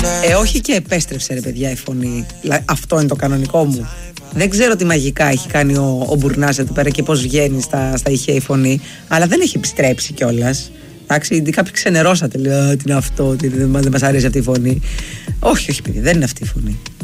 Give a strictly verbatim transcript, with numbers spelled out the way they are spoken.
Ε, όχι και επέστρεψε ρε παιδιά η φωνή. Αυτό είναι το κανονικό μου. Δεν ξέρω τι μαγικά έχει κάνει ο, ο Μπουρνάς εδώ πέρα και πώς βγαίνει στα, στα ηχεία η φωνή. Αλλά δεν έχει επιστρέψει κιόλας. Εντάξει, κάποιοι ξενερώσατε. Λέει, τι είναι αυτό, τι, δεν μας αρέσει αυτή η φωνή. Όχι, όχι, παιδί, δεν είναι αυτή η φωνή.